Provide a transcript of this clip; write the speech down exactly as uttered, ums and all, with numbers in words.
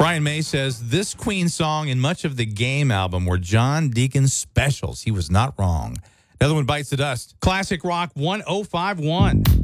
Brian May says this Queen song and much of the Game album were John Deacon's specials. He was not wrong. Another one bites the dust. Classic Rock one oh five one.